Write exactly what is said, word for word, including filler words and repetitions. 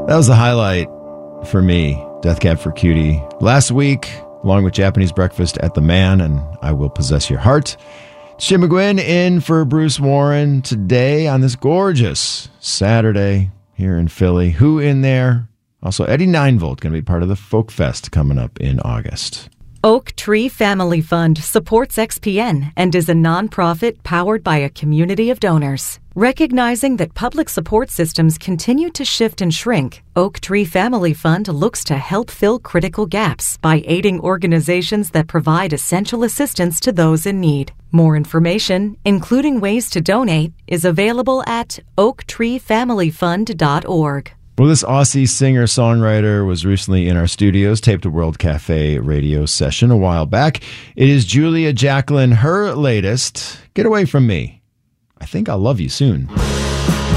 That was the highlight for me, Death Cab for Cutie. Last week, along with Japanese Breakfast at the Man and I Will Possess Your Heart. Jim McGuinn in for Bruce Warren today on this gorgeous Saturday here in Philly. Who in there? Also, Eddie Ninevolt going to be part of the Folk Fest coming up in August. Oak Tree Family Fund supports X P N and is a nonprofit powered by a community of donors. Recognizing that public support systems continue to shift and shrink, Oak Tree Family Fund looks to help fill critical gaps by aiding organizations that provide essential assistance to those in need. More information, including ways to donate, is available at oak tree family fund dot org. Well, this Aussie singer-songwriter was recently in our studios, taped a World Cafe radio session a while back. It is Julia Jacklin, her latest, Get Away From Me. I Think I'll Love You Soon.